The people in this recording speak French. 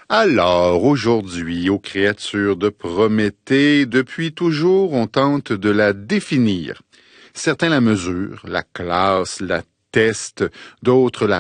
Alors, aujourd'hui, aux créatures de Prométhée, depuis toujours, on tente de la définir. Certains la mesurent, la classent, la testent, d'autres la